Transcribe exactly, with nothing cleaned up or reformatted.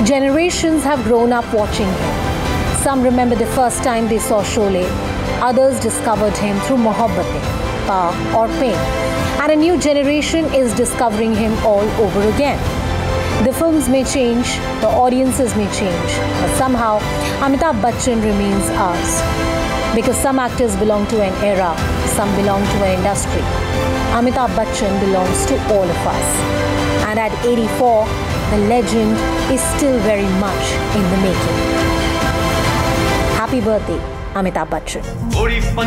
Generations have grown up watching him. Some remember the first time they saw Sholay. Others discovered him through Mohabbatein, Pa or Pain. And a new generation is discovering him all over again. The films may change, the audiences may change, but somehow Amitabh Bachchan remains ours. Because some actors belong to an era, some belong to an industry. Amitabh Bachchan belongs to all of us. And at eighty-four, the legend is still very much in the making. Happy birthday, Amitabh Bachchan.